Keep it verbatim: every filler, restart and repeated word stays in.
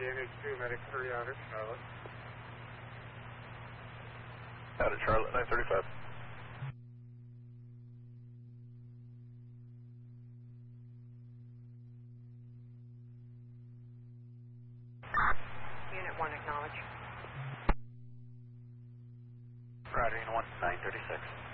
N H two, medic three out at Charlotte. Out at Charlotte, nine thirty-five. Unit one, acknowledge. Roger, Unit one, nine thirty-six.